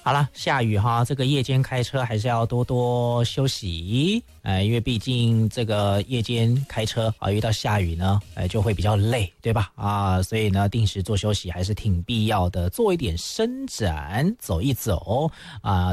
好了，下雨哈，这个夜间开车还是要多多休息，因为毕竟这个夜间开车啊，遇到下雨呢，就会比较累，对吧？啊，所以呢，定时做休息还是挺必要的，做一点伸展，走一走啊。